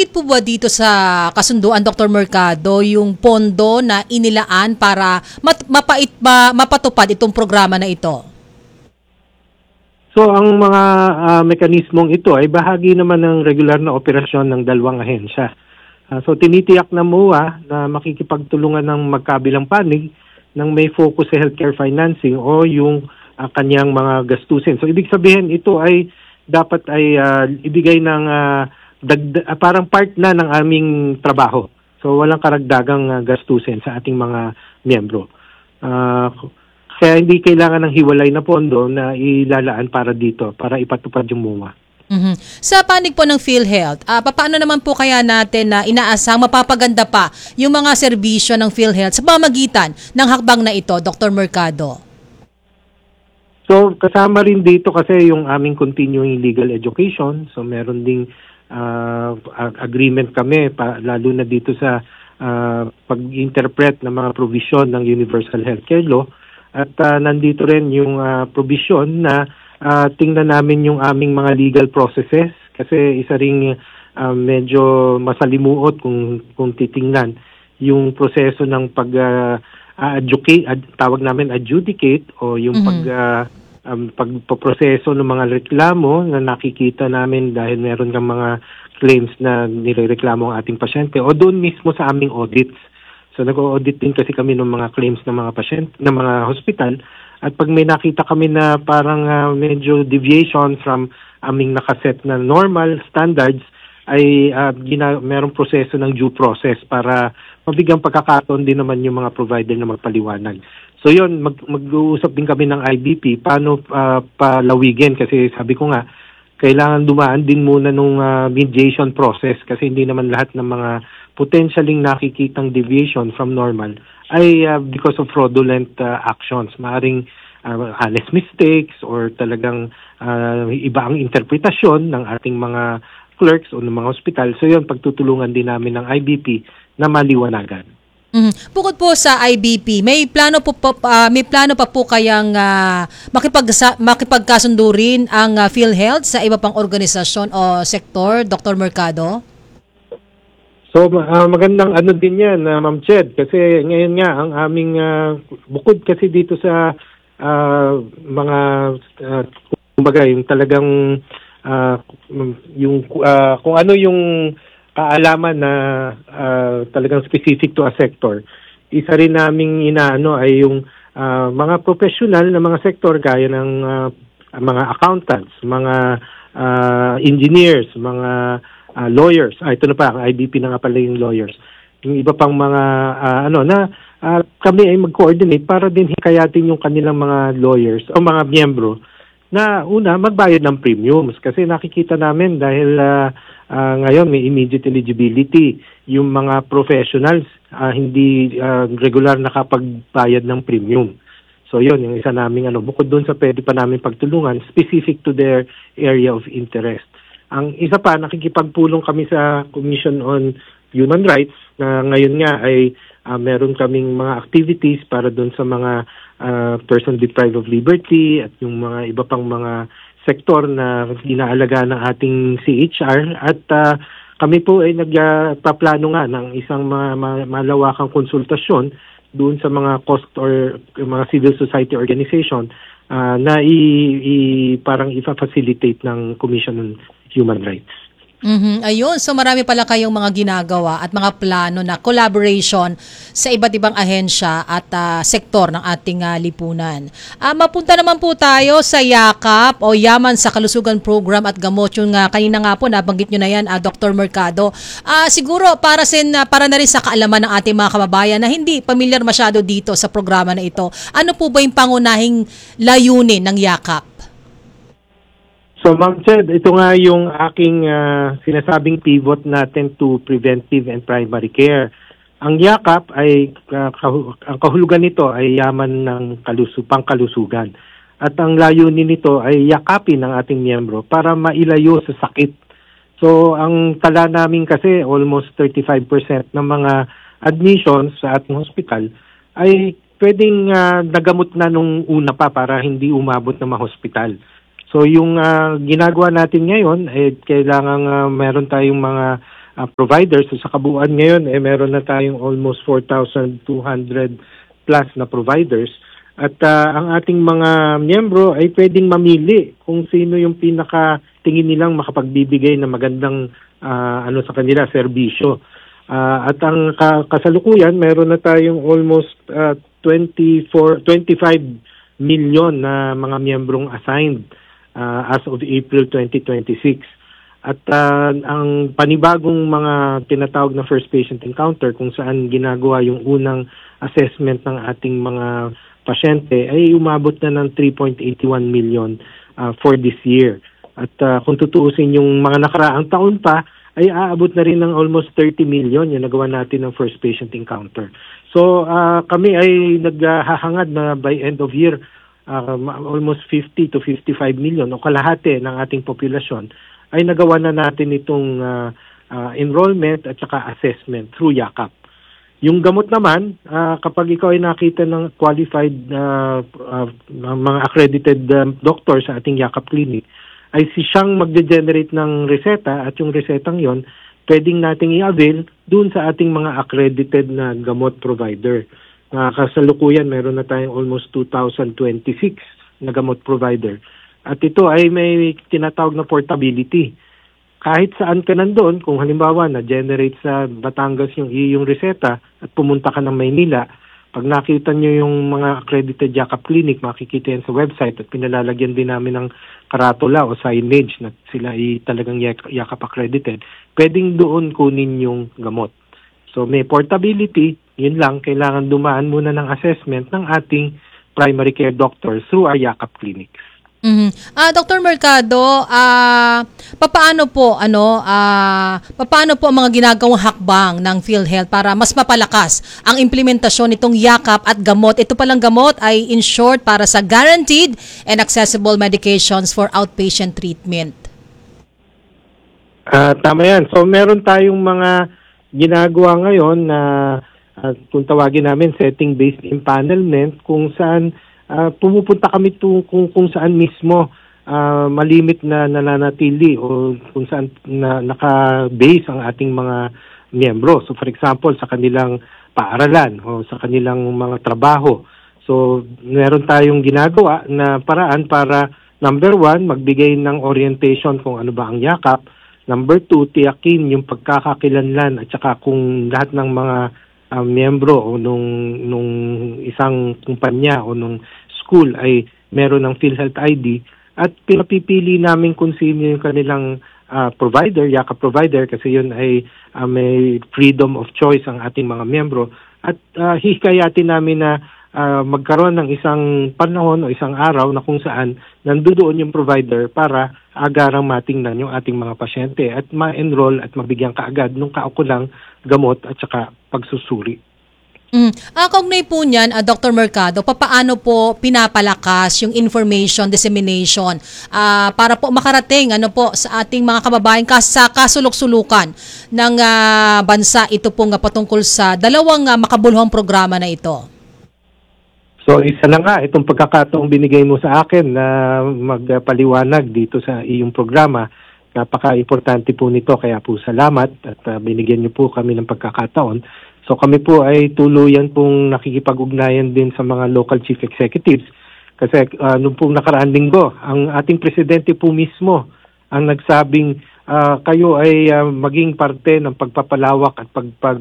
Nabanggit po ba dito sa kasunduan, Dr. Mercado, yung pondo na inilaan para mapatupad itong programa na ito? So ang mga mekanismong ito ay bahagi naman ng regular na operasyon ng dalawang ahensya. So tinitiyak na MOA na makikipagtulungan ng magkabilang panig ng may focus sa healthcare financing o yung kanyang mga gastusin. So ibig sabihin ito ay dapat ay ibigay ng parang part na ng aming trabaho. So walang karagdagang gastusin sa ating mga miyembro. Kaya hindi kailangan ng hiwalay na pondo na ilalaan para dito, para ipatupad yung MOA. Sa panig po ng PhilHealth, paano naman po kaya natin na inaasang mapapaganda pa yung mga serbisyo ng PhilHealth sa pamamagitan ng hakbang na ito, Dr. Mercado? So kasama rin dito kasi yung aming continuing legal education. So meron ding agreement kami, lalo na dito sa pag-interpret ng mga provision ng Universal Healthcare Law. At nandito rin yung provision na tingnan namin yung aming mga legal processes kasi isa ring medyo masalimuot kung titingnan yung proseso ng tawag namin adjudicate o yung pagpoproseso ng mga reklamo na nakikita namin dahil meron kang mga claims na nirereklamo ang ating pasyente o doon mismo sa aming audits. So nag-audit din kasi kami ng mga claims ng mga pasyente, ng mga hospital at pag may nakita kami na parang medyo deviation from aming nakaset na normal standards ay merong proseso ng due process para mabigyang pagkakataon din naman yung mga provider na magpaliwanag. So yun, mag-uusap din kami ng IBP paano palawigin kasi sabi ko nga, kailangan dumaan din muna nung mediation process kasi hindi naman lahat ng mga potentialing nakikitang deviation from normal ay because of fraudulent actions. Maaring honest mistakes or talagang iba ang interpretasyon ng ating mga clerks o ng mga hospital. So yun, pagtutulungan din namin ng IBP na maliwanagan. Bukod po sa IBP, may plano pa po kayang makipagkasundo rin ang PhilHealth sa iba pang organisasyon o sektor, Dr. Mercado? So magandang ano din yan, Ma'am Ched, kasi ngayon nga ang aming bukod kasi dito sa mga kumbaga yung talagang kung ano yung kaalaman na talagang specific to a sector. Isa rin naming inaano ay yung mga professional na mga sektor gaya ng mga accountants, mga engineers, mga lawyers. Ito na pa, ang IBP na nga pala yung lawyers. Yung iba pang mga kami ay mag-coordinate para din hikayatin yung kanilang mga lawyers o mga miyembro na una magbayad ng premiums kasi nakikita namin dahil ngayon may immediate eligibility yung mga professionals hindi regular nakapagbayad ng premium. So yun, yung isa naming bukod doon sa pwede pa namin pagtulungan specific to their area of interest. Ang isa pa, nakikipagpulong kami sa Commission on Human Rights na ngayon nga ay meron kaming mga activities para doon sa mga person deprived of liberty at yung mga iba pang mga sektor na inaalaga ng ating CHR at kami po ay nagpaplano nga ng isang malawakang konsultasyon doon sa mga cost or mga civil society organization na parang ifa-facilitate ng Commission on Human Rights. Ayun, so marami pala kayong mga ginagawa at mga plano na collaboration sa iba't ibang ahensya at sektor ng ating lipunan. Mapunta naman po tayo sa YAKAP o Yaman sa Kalusugan Program at Gamot. Yung kanina nga po, nabanggit nyo na yan, Dr. Mercado. Siguro para na rin sa kaalaman ng ating mga kababayan na hindi familiar masyado dito sa programa na ito, ano po ba yung pangunahing layunin ng YAKAP? So Ma'am Ched, ito nga yung aking sinasabing pivot natin to preventive and primary care. Ang YAKAP ay, ang kahulugan nito ay yaman ng pangkalusugan. At ang layunin nito ay yakapin ng ating miyembro para mailayo sa sakit. So ang tala namin kasi almost 35% ng mga admissions sa ating hospital ay pwedeng nagamot na nung una pa para hindi umabot ng mga hospital. So yung ginagawa natin ngayon, kailangan meron tayong mga providers. So sa kabuuan ngayon, meron na tayong almost 4,200 plus na providers. At ang ating mga miyembro ay pwedeng mamili kung sino yung tingin nilang makapagbibigay ng magandang sa kanila serbisyo. At ang kasalukuyan, meron na tayong almost 25 million na mga miyembrong assigned as of April 2026. At ang panibagong mga tinatawag na first patient encounter kung saan ginagawa yung unang assessment ng ating mga pasyente ay umabot na ng 3.81 million for this year. At kung tutuusin yung mga nakaraang taon pa, ay aabot na rin ng almost 30 million yung nagawa natin ng first patient encounter. So kami ay naghahangad na by end of year, almost 50 to 55 million o kalahati ng ating populasyon ay nagawa na natin itong enrollment at saka assessment through YAKAP. Yung gamot naman, kapag ikaw ay nakita ng qualified mga accredited doctor sa ating YAKAP clinic, ay siyang magde-generate ng reseta at yung resetang yon pwedeng nating i-avail dun sa ating mga accredited na gamot provider. Kasalukuyan, meron na tayong almost 2,026 na gamot provider. At ito ay may tinatawag na portability. Kahit saan ka nandoon, kung halimbawa na-generate sa Batangas yung iyong reseta at pumunta ka ng Maynila, pag nakita nyo yung mga accredited YAKAP clinic, makikita yan sa website at pinalalagyan din namin ng karatula o signage na sila ay talagang YAKAP accredited, pwedeng doon kunin yung gamot. So may portability, yun lang, kailangan dumaan muna ng assessment ng ating primary care doctors through our YAKAP clinics. Dr. Mercado, paano po ang mga ginagawang hakbang ng PhilHealth para mas mapalakas ang implementasyon nitong YAKAP at gamot? Ito palang gamot ay in short para sa guaranteed and accessible medications for outpatient treatment. Tama yan. So meron tayong mga ginagawa ngayon na kung tawagin namin setting-based empanelment kung saan pumupunta kami kung saan mismo malimit na nananatili o kung saan naka-base ang ating mga miyembro. So for example, sa kanilang paaralan o sa kanilang mga trabaho. So meron tayong ginagawa na paraan para number 1, magbigay ng orientation kung ano ba ang YAKAP. Number 2, tiyakin yung pagkakakilanlan at saka kung lahat ng mga miyembro o nung isang kumpanya o nung school ay meron ng PhilHealth ID at pinapipili namin kung sino yung kanilang provider, YAKAP provider, kasi yun ay may freedom of choice ang ating mga miyembro at hikayatin namin na magkaroon ng isang panahon o isang araw na kung saan nandoon yung provider para agarang matingnan yung ating mga pasyente at ma-enroll at mabigyan kaagad nung kaukulang gamot at saka pagsusuri. Kaugnay po niyan, Dr. Mercado, paano po pinapalakas yung information dissemination para po makarating sa ating mga kababayan sa kasulok-sulukan ng bansa ito pong patungkol sa dalawang makabuluhang programa na ito? So isa na nga itong pagkakataong binigay mo sa akin na magpaliwanag dito sa iyong programa. Napaka-importante po nito, kaya po salamat at binigyan niyo po kami ng pagkakataon. So kami po ay tuluyan pong nakikipag-ugnayan din sa mga local chief executives kasi nung pong nakaraang linggo, ang ating presidente po mismo ang nagsabing kayo ay maging parte ng pagpapalawak at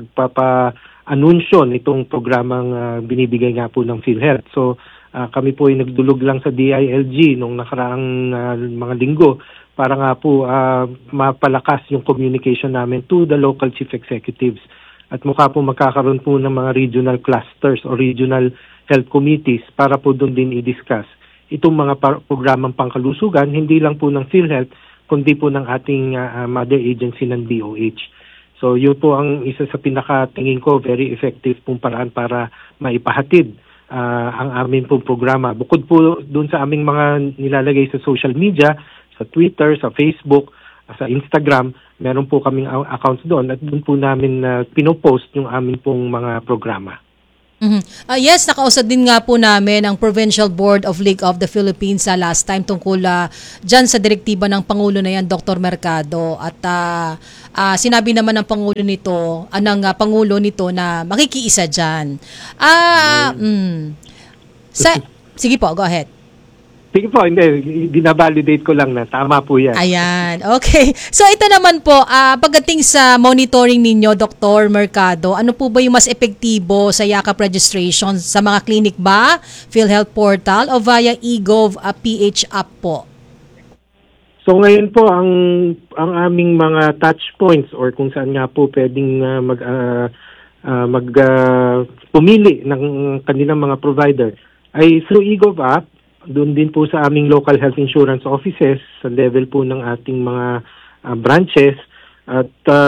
anunsyo nitong programang binibigay nga po ng PhilHealth. So kami po ay nagdulog lang sa DILG nung nakaraang mga linggo para nga po mapalakas yung communication namin to the local chief executives. At mukha po magkakaroon po ng mga regional clusters o regional health committees para po doon din i-discuss itong mga programang pangkalusugan, hindi lang po ng PhilHealth, kundi po ng ating mother agency ng DOH. So yun po ang isa sa pinakatingin ko very effective pong paraan para maipahatid ang aming pong programa. Bukod po doon sa aming mga nilalagay sa social media, sa Twitter, sa Facebook, sa Instagram, meron po kaming accounts doon at doon po namin pinopost yung aming pong mga programa. Mhm. Yes, nakausap din nga po namin ang Provincial Board of League of the Philippines sa last time tungkol dyan sa direktiba ng Pangulo na yan, Dr. Mercado. At sinabi naman ng Pangulo nito, Pangulo nito na makikiisa dyan. Sige po, go ahead. Sige po, hindi. Binavalidate ko lang na tama po yan. Ayan, okay. So ito naman po, pagdating sa monitoring ninyo, Dr. Mercado, ano po ba yung mas epektibo sa yakap registration? Sa mga clinic ba, PhilHealth Portal o via eGov PH app po? So ngayon po, ang aming mga touch points or kung saan nga po pwedeng pumili ng kanilang mga provider ay through eGov app. Doon din po sa aming local health insurance offices sa level po ng ating mga branches at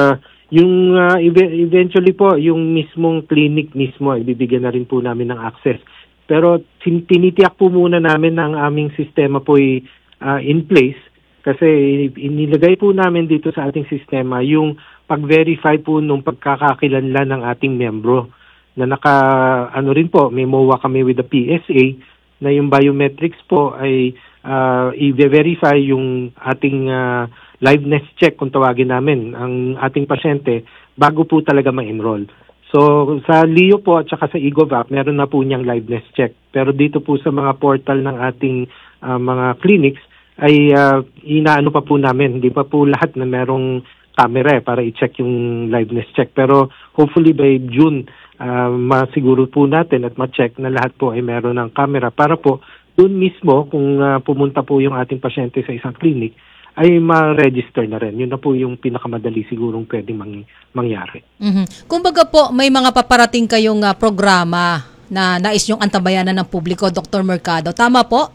eventually po yung mismong clinic mismo ay bibigyan na rin po namin ng access. Pero tinitiyak po muna namin na ang aming sistema po ay in place kasi inilagay po namin dito sa ating sistema yung pag-verify po nung pagkakakilanlan ng ating membro na rin po, may MOA kami with the PSA na yung biometrics po ay i-verify yung ating liveness check kung tawagin namin ang ating pasyente bago po talaga ma-enroll. So sa LEO po at saka sa eGov app, meron na po niyang liveness check. Pero dito po sa mga portal ng ating mga clinics ay inaano pa po namin. Hindi pa po lahat na merong camera para i-check yung liveness check. Pero hopefully by June, masiguro po natin at ma-check na lahat po ay meron ng camera para po doon mismo kung pumunta po yung ating pasyente sa isang clinic ay ma-register na rin. Yun na po yung pinakamadali sigurong pwedeng mangyari. Mm-hmm. Kumbaga po, may mga paparating kayong programa na nais yung antabayanan ng publiko, Dr. Mercado. Tama po?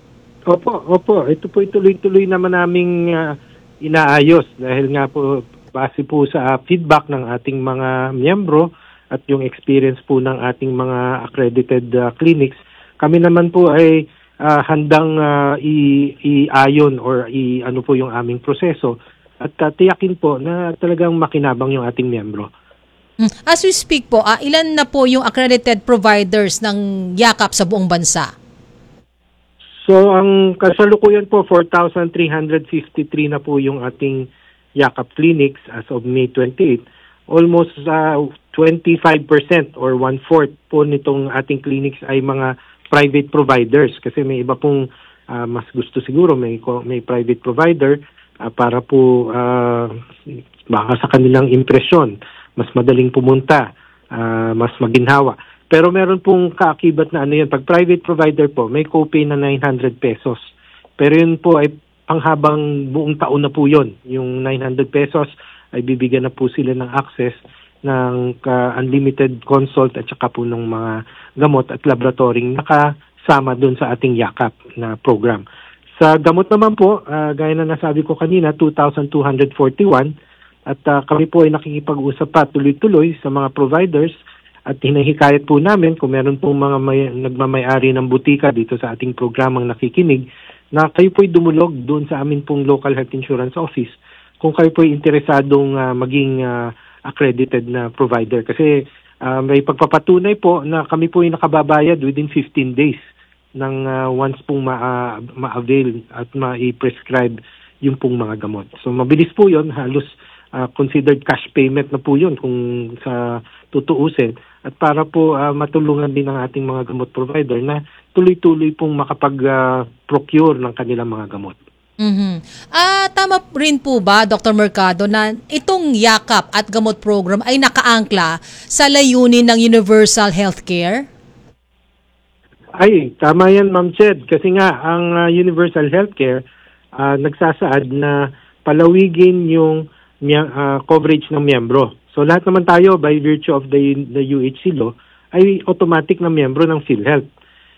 Opo. Ito po tuloy-tuloy naman naming inaayos dahil nga po base po sa feedback ng ating mga miyembro at yung experience po ng ating mga accredited clinics. Kami naman po ay handang i-ayon or ano po yung aming proseso at tiyakin po na talagang makinabang yung ating miyembro. As we speak po, ilan na po yung accredited providers ng yakap sa buong bansa? So ang kasalukuyan po, 4,353 na po yung ating yakap clinics as of May 28. Almost 25% or 1/4 po nitong ating clinics ay mga private providers kasi may iba pong mas gusto siguro may private provider para po baka sa kanilang impresyon mas madaling pumunta, mas maginhawa. Pero meron pong kaakibat na yun. Pag private provider po, may copay na 900 pesos. Pero yun po ay panghabang buong taon na po yun. Yung 900 pesos ay bibigyan na po sila ng access ng unlimited consult at saka po ng mga gamot at laboratory nakasama doon sa ating yakap na program. Sa gamot naman po, gaya na nasabi ko kanina, 2,241 at kami po ay nakikipag-usap pa tuloy-tuloy sa mga providers at hinahikayat po namin kung meron pong mga nagmamayari ng butika dito sa ating programang nakikinig na kayo po'y dumulog doon sa amin pong local health insurance office kung kayo po'y interesadong maging accredited na provider. Kasi may pagpapatunay po na kami po'y nakababayad within 15 days ng once pong ma-avail at ma-prescribe yung pong mga gamot. So mabilis po yun, halos considered cash payment na po yun kung sa tutuusin at para po matulungan din ang ating mga gamot provider na tuloy-tuloy pong makapag-procure ng kanilang mga gamot. Mm-hmm. Tama rin po ba, Dr. Mercado, na itong yakap at gamot program ay nakaangkla sa layunin ng universal healthcare? Ay, tama yan, Ma'am Ched. Kasi nga, ang universal healthcare nagsasaad na palawigin yung coverage ng miyembro. So lahat naman tayo by virtue of the UHC law ay automatic na miyembro ng PhilHealth.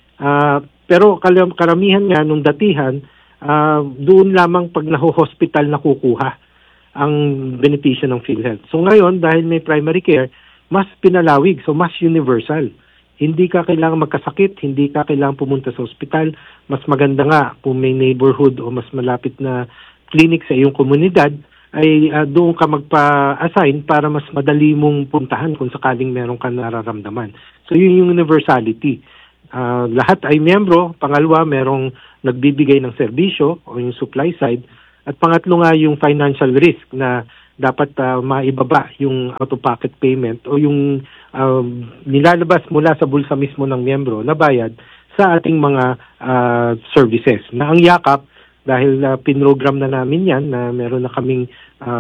Pero karamihan nga nung datihan, doon lamang pag naho-hospital nakukuha ang benepisyo ng PhilHealth. So ngayon, dahil may primary care, mas pinalawig, so mas universal. Hindi ka kailangang magkasakit, hindi ka kailangang pumunta sa ospital. Mas maganda nga kung may neighborhood o mas malapit na clinic sa iyong komunidad ay doon ka magpa-assign para mas madali mong puntahan kung sakaling meron ka nararamdaman. So yun yung universality. Lahat ay miyembro. Pangalawa, merong nagbibigay ng serbisyo o yung supply side. At pangatlo nga yung financial risk na dapat maibaba yung out-of-pocket payment o yung nilalabas mula sa bulsa mismo ng miyembro na bayad sa ating mga services. Na ang yakap, dahil pinrogram na namin yan, na meron na kaming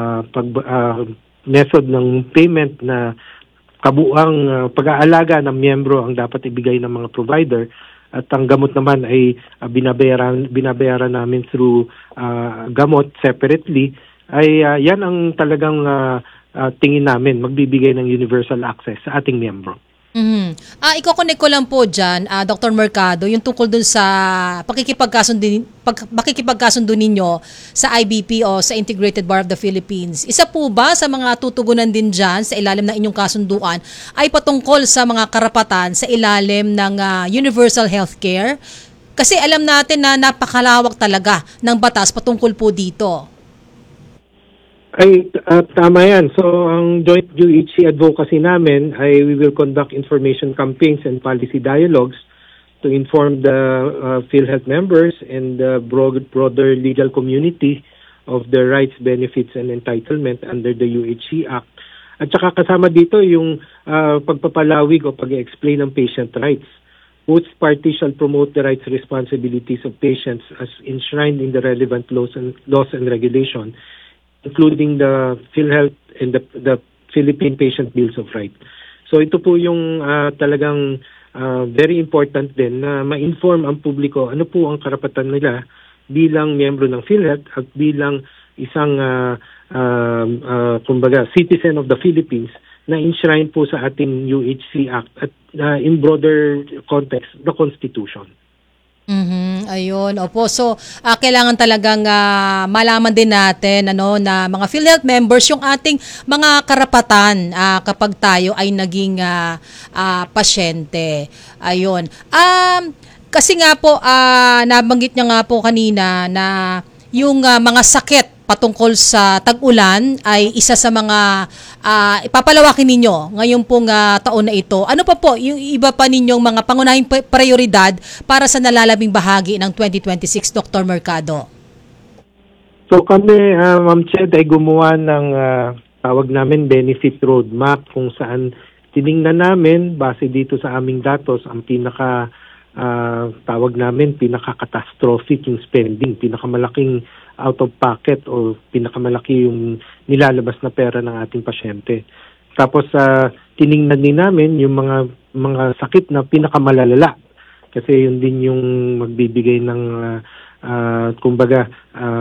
method ng payment na kabuang pag-aalaga ng miyembro ang dapat ibigay ng mga provider, at ang gamot naman ay binabayaran namin through gamot separately, ay yan ang talagang tingin namin magbibigay ng universal access sa ating miyembro. Iko-connect ko lang po dyan, Dr. Mercado, yung tungkol dun sa pakikipagkasundo ninyo sa IBP o sa Integrated Bar of the Philippines. Isa po ba sa mga tutugunan din dyan sa ilalim ng inyong kasunduan ay patungkol sa mga karapatan sa ilalim ng universal healthcare? Kasi alam natin na napakalawak talaga ng batas patungkol po dito. Ay, tama yan. So, ang joint UHC advocacy namin ay we will conduct information campaigns and policy dialogues to inform the PhilHealth members and the broader legal community of their rights, benefits, and entitlement under the UHC Act. At saka kasama dito yung pagpapalawig o pag-explain ng patient rights. Both parties shall promote the rights and responsibilities of patients as enshrined in the relevant laws and regulation, including the PhilHealth and the Philippine Patient Bills of Rights. So ito po yung talagang very important din na ma-inform ang publiko ano po ang karapatan nila bilang miyembro ng PhilHealth at bilang isang kumbaga citizen of the Philippines na enshrined po sa ating UHC Act at in broader context, the Constitution. Ayun, opo. So, kailangan talagang malaman din natin na mga PhilHealth members yung ating mga karapatan kapag tayo ay naging pasyente. Ayun. Kasi nga po, nabanggit niya nga po kanina na yung mga sakit patungkol sa tag-ulan ay isa sa mga ipapalawakin ninyo ngayong pong taon na ito. Ano pa po yung iba pa ninyong mga pangunahing prioridad para sa nalalabing bahagi ng 2026, Dr. Mercado? So kami, Ma'am Ched, ay gumawa ng tawag namin benefit roadmap kung saan tiningnan namin base dito sa aming datos ang tawag namin pinaka-catastrophic yung spending, pinakamalaking out of pocket o pinakamalaki yung nilalabas na pera ng ating pasyente. Tapos tiningnan din namin yung mga sakit na pinakamalalala kasi yun din yung magbibigay ng kumbaga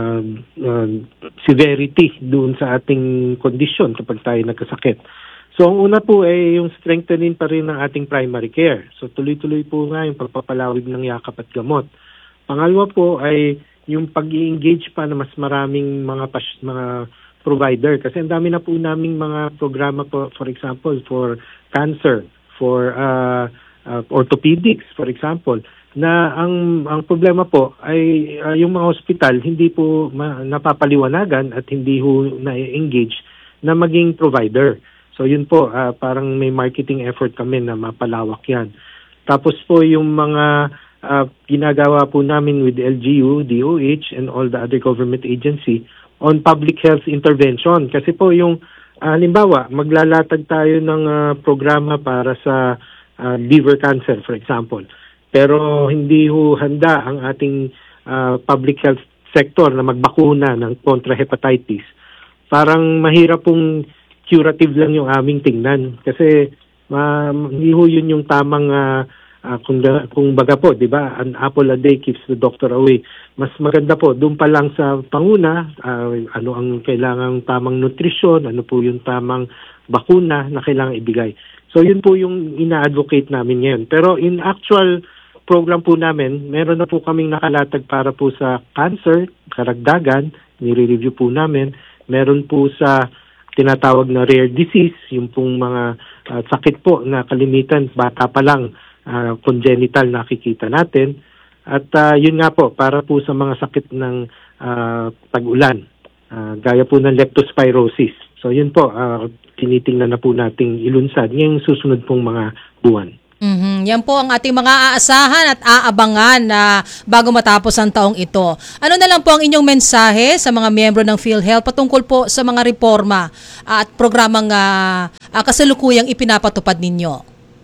severity doon sa ating kondisyon kapag tayo nagkasakit. So ang una po ay yung strengthening pa rin ng ating primary care. So tuloy-tuloy po nga yung pagpapalawig ng yakap at gamot. Pangalawa po ay yung pag-i-engage pa na mas maraming mga provider. Kasi ang dami na po naming mga programa po, for example, for cancer, for orthopedics, for example, na ang problema po ay yung mga hospital hindi po napapaliwanagan at hindi ho na-engage na maging provider. So yun po, parang may marketing effort kami na mapalawak yan. Tapos po yung mga ginagawa po namin with LGU, DOH, and all the other government agency on public health intervention. Kasi po yung, halimbawa, maglalatag tayo ng programa para sa liver cancer, for example. Pero hindi ho handa ang ating public health sector na magbakuna ng kontra hepatitis. Parang mahirap pong curative lang yung aming tingnan. Kasi hindi ho yun yung tamang kung baga po, di ba, an apple a day keeps the doctor away. Mas maganda po, doon pa lang sa panguna, ano ang kailangang tamang nutrisyon, ano po yung tamang bakuna na kailangang ibigay. So yun po yung ina-advocate namin ngayon. Pero in actual program po namin, meron na po kaming nakalatag para po sa cancer, karagdagan, nire-review po namin. Meron po sa tinatawag na rare disease, yung pong mga sakit po na kalimitan, bata pa lang, congenital nakikita natin. At yun nga po, para po sa mga sakit ng tag-ulan. gaya po ng leptospirosis. So yun po, tinitingnan na po nating ilunsad ngayong susunod pong mga buwan. Yan po ang ating mga aasahan at aabangan na bago matapos ang taong ito. Ano na lang po ang inyong mensahe sa mga miyembro ng PhilHealth patungkol po sa mga reforma at programang kasalukuyang ipinapatupad ninyo?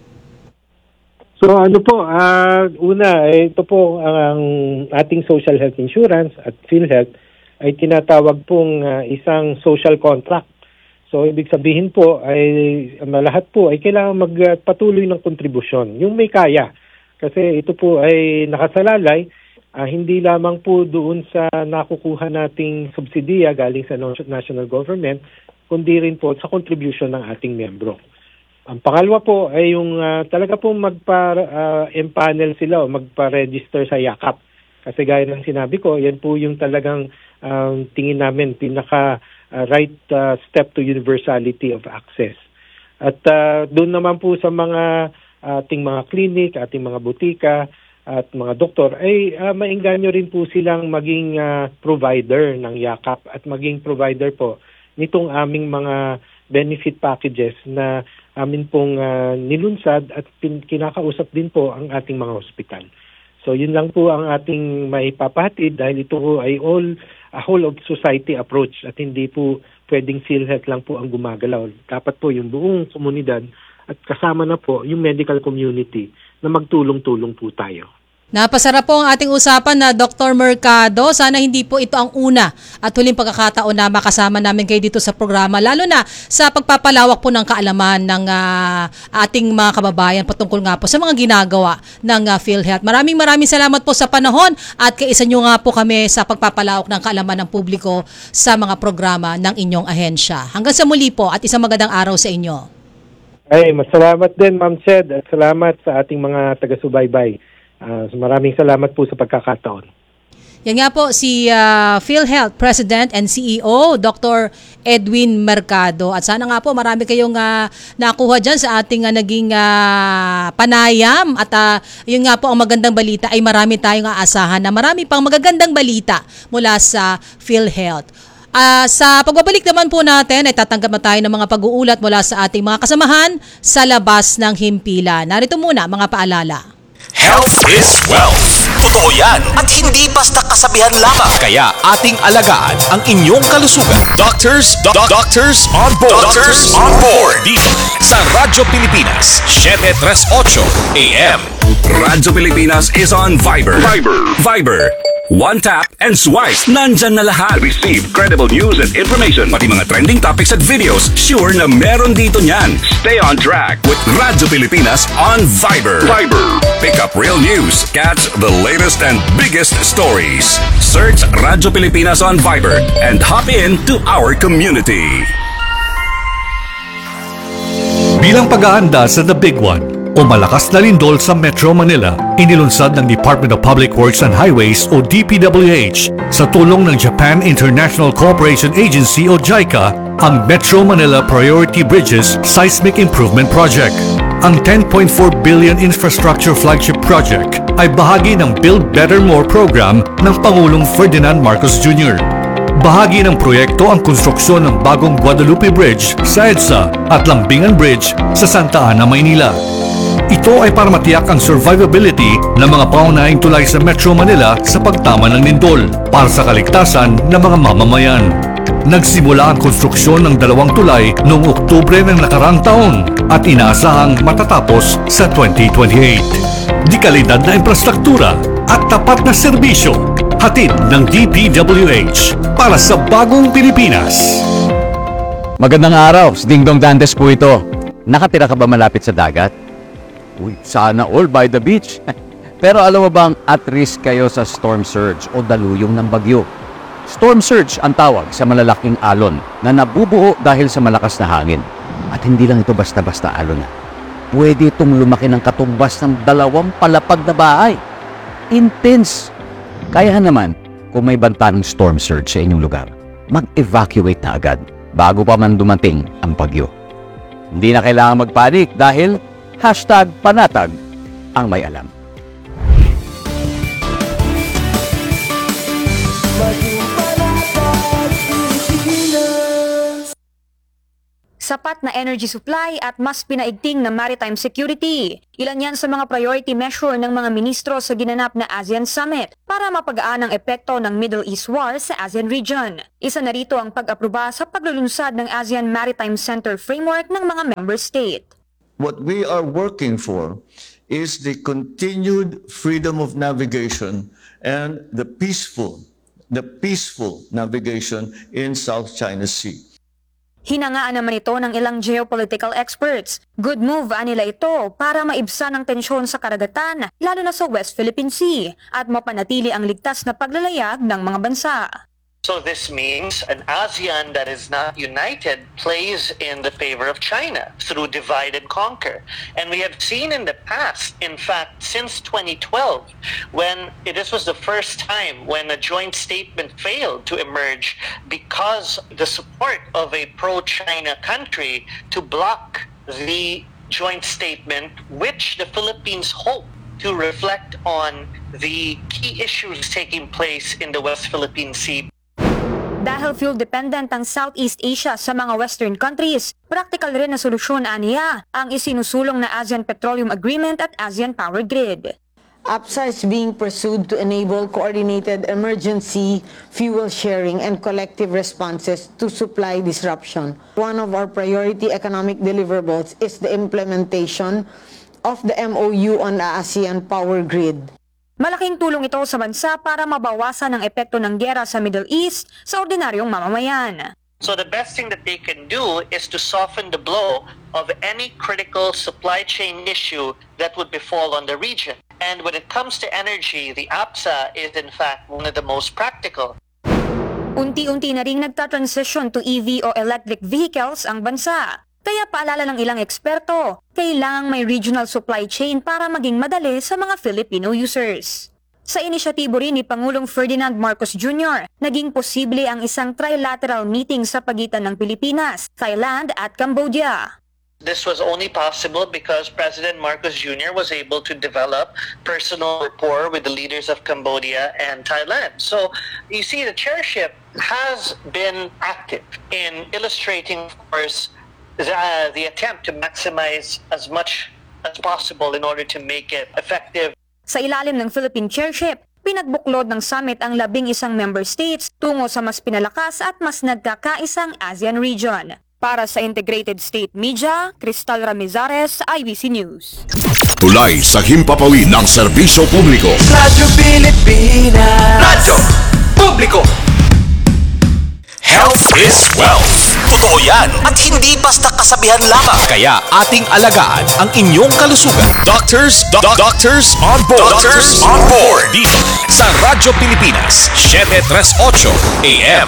So ano po, una, ito po ang ating social health insurance at PhilHealth ay tinatawag pong isang social contract. So, ibig sabihin po ay lahat po ay kailangan magpatuloy ng kontribusyon. Yung may kaya. Kasi ito po ay nakasalalay, hindi lamang po doon sa nakukuha nating subsidiya galing sa national government, kundi rin po sa contribution ng ating membro. Ang pangalawa po ay yung talaga po magpa-empanel sila o magpa-register sa YACAP. Kasi gaya ng sinabi ko, yan po yung talagang tingin namin right step to universality of access. At doon naman po sa mga ating mga clinic, ating mga butika at mga doktor ay maengganyo rin po silang maging provider ng YACAP at maging provider po nitong aming mga benefit packages na amin pong nilunsad at kinakausap din po ang ating mga hospital. So yun lang po ang ating maipapahatid dahil ito po ay a whole of society approach at hindi po pwedeng PhilHealth lang po ang gumagalaw. Dapat po yung buong komunidad at kasama na po yung medical community na magtulong-tulong po tayo. Napasarap po ang ating usapan na Dr. Mercado. Sana hindi po ito ang una at huling pagkakataon na makasama namin kayo dito sa programa, lalo na sa pagpapalawak po ng kaalaman ng ating mga kababayan patungkol nga po sa mga ginagawa ng PhilHealth. Maraming salamat po sa panahon at kaisa nyo nga po kami sa pagpapalawak ng kaalaman ng publiko sa mga programa ng inyong ahensya. Hanggang sa muli po at isang magandang araw sa inyo. Ay, masalamat din Ma'am Shed at salamat sa ating mga taga-subaybay. Maraming salamat po sa pagkakataon. Yan nga po si PhilHealth President and CEO, Dr. Edwin Mercado. At sana nga po marami kayong nakuha dyan sa ating naging panayam. At yun nga po ang magandang balita ay marami tayong aasahan na marami pang magagandang balita mula sa PhilHealth. Sa pagbabalik naman po natin ay tatanggap na tayo ng mga pag-uulat mula sa ating mga kasamahan sa labas ng himpilan. Narito muna mga paalala. Health is wealth. Totoo yan. At hindi basta kasabihan lamang. Kaya ating alagaan ang inyong kalusugan. Doctors on board. Doctors on board. Dito sa Radyo Pilipinas, 738 AM. Radyo Pilipinas is on Viber. Viber. One tap and swipe. Nandyan na lahat. Receive credible news and information. Pati mga trending topics at videos. Sure na meron dito niyan. Stay on track with Radyo Pilipinas on Viber. Pick up real news. Catch the latest and biggest stories. Search Radyo Pilipinas on Viber and hop in to our community. Bilang pag-aanda sa The Big One o malakas na lindol sa Metro Manila, inilunsad ng Department of Public Works and Highways o DPWH sa tulong ng Japan International Cooperation Agency o JICA ang Metro Manila Priority Bridges Seismic Improvement Project. Ang 10.4 billion infrastructure flagship project ay bahagi ng Build Better More program ng Pangulong Ferdinand Marcos Jr. Bahagi ng proyekto ang konstruksyon ng bagong Guadalupe Bridge sa EDSA at Lambingan Bridge sa Santa Ana, Maynila. Ito ay para matiyak ang survivability ng mga paunahing tulay sa Metro Manila sa pagtama ng lindol para sa kaligtasan ng mga mamamayan. Nagsimula ang konstruksyon ng 2 tulay noong Oktubre ng nakarang taon at inaasahang matatapos sa 2028. Di kalidad na infrastruktura at tapat na serbisyo, hatid ng DPWH para sa bagong Pilipinas. Magandang araw, si Dingdong Dantes po ito. Nakatira ka ba malapit sa dagat? Uy, sana all by the beach. Pero alam mo bang at risk kayo sa storm surge o daluyong ng bagyo? Storm surge ang tawag sa malalaking alon na nabubuo dahil sa malakas na hangin. At hindi lang ito basta-basta alon na. Pwede itong lumaki ng katumbas ng 2 palapag na bahay. Intense! Kaya naman, kung may banta ng storm surge sa inyong lugar, mag-evacuate na agad bago pa man dumating ang bagyo. Hindi na kailangan magpanik dahil #panatag ang may alam. Maging panatag, sapat na energy supply at mas pinaigting na maritime security. Ilan yan sa mga priority measure ng mga ministro sa ginanap na ASEAN Summit para mapagaan ang epekto ng Middle East war sa ASEAN region. Isa na rito ang pag-aproba sa paglulunsad ng ASEAN Maritime Center Framework ng mga member state. What we are working for is the continued freedom of navigation and the peaceful navigation in South China Sea. Hinangaan naman ito ng ilang geopolitical experts. Good move nila ito para maibsan ang tensyon sa karagatan, lalo na sa West Philippine Sea, at mapanatili ang ligtas na paglalayag ng mga bansa. So this means an ASEAN that is not united plays in the favor of China through divide and conquer. And we have seen in the past, in fact, since 2012, when this was the first time when a joint statement failed to emerge because the support of a pro-China country to block the joint statement, which the Philippines hope to reflect on the key issues taking place in the West Philippine Sea. Dahil fuel-dependent ang Southeast Asia sa mga Western countries, practical rin na solusyon aniya ang isinusulong na ASEAN Petroleum Agreement at ASEAN Power Grid. APSA is being pursued to enable coordinated emergency fuel sharing and collective responses to supply disruption. One of our priority economic deliverables is the implementation of the MOU on the ASEAN Power Grid. Malaking tulong ito sa bansa para mabawasan ang epekto ng giyera sa Middle East sa ordinaryong mamamayan. So the best thing that they can do is to soften the blow of any critical supply chain issue that would befall on the region. And when it comes to energy, the APSA is in fact one of the most practical. Unti-unti na ring nagta-transition to EV o electric vehicles ang bansa. Kaya paalala ng ilang eksperto, kailangang may regional supply chain para maging madali sa mga Filipino users. Sa inisyatibo rin ni Pangulong Ferdinand Marcos Jr., naging posible ang isang trilateral meeting sa pagitan ng Pilipinas, Thailand at Cambodia. This was only possible because President Marcos Jr. was able to develop personal rapport with the leaders of Cambodia and Thailand. So you see, the chairship has been active in illustrating, of course, the attempt to maximize as much as possible in order to make it effective. Sa ilalim ng Philippine chairship, pinagbuklod ng summit ang 11 member states tungo sa mas pinalakas at mas nagkakaisang ASEAN region. Para sa Integrated State Media, Cristal Ramizares, IBC News. Tulay sa himpapawid ng serbisyo publiko. Radyo Pilipinas. Radyo Publiko. Health is wealth. Totoo yan at hindi basta kasabihan lamang. Kaya ating alagaan ang inyong kalusugan. Doctors on board. Doctors on board. Dito sa Radyo Pilipinas, 738 AM.